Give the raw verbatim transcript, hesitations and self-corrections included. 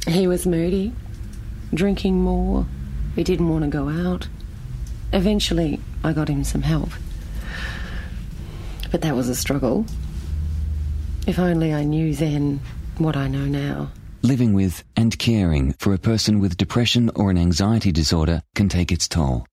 He was moody, drinking more. He didn't want to go out. Eventually, I got him some help. But that was a struggle. If only I knew then what I know now. Living with and caring for a person with depression or an anxiety disorder can take its toll.